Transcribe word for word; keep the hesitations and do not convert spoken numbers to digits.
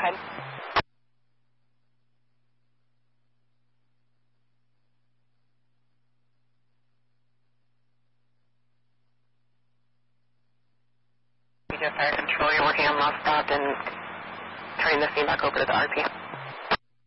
ahead. We just fire control. You're working on lost stop and turning the feedback over to the R P.